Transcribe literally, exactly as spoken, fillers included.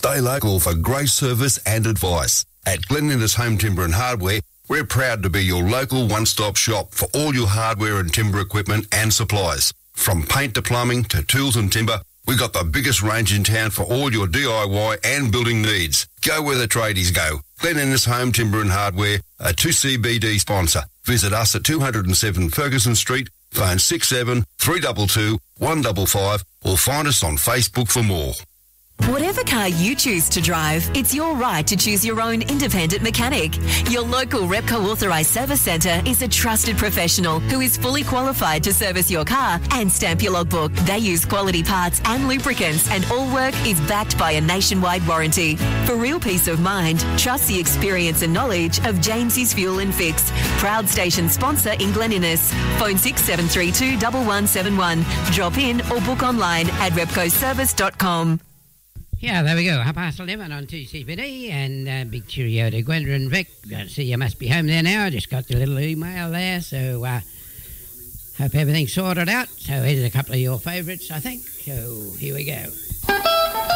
Stay local for great service and advice. At Glen Innes Home Timber and Hardware, we're proud to be your local one-stop shop for all your hardware and timber equipment and supplies. From paint to plumbing to tools and timber, we've got the biggest range in town for all your D I Y and building needs. Go where the tradies go. Glen Innes Home Timber and Hardware, a two C B D sponsor. Visit us at two oh seven Ferguson Street, phone six seven three two two one five five, or find us on Facebook for more. Whatever car you choose to drive, it's your right to choose your own independent mechanic. Your local Repco Authorised Service Centre is a trusted professional who is fully qualified to service your car and stamp your logbook. They use quality parts and lubricants, and all work is backed by a nationwide warranty. For real peace of mind, trust the experience and knowledge of Jamesy's Fuel and Fix, proud station sponsor in Glen Innes. Phone six seven three two one one seven one. Drop in or book online at repco service dot com. Yeah, there we go. Half past eleven on two C B D, and uh, big cheerio to Gwenda and Vic. I see you must be home there now. Just got the little email there, so uh, hope everything's sorted out. So here's a couple of your favourites, I think. So here we go.